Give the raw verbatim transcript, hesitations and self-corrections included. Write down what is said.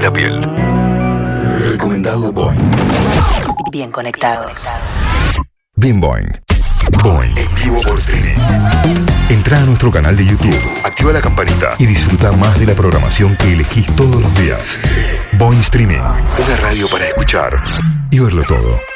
la piel. Recomendado Boing. Bien conectados. Bien Boing. Boing. En vivo por streaming. Entra a nuestro canal de YouTube, activa la campanita y disfruta más de la programación que elegís todos los días. Boing Streaming. Una radio para escuchar y verlo todo.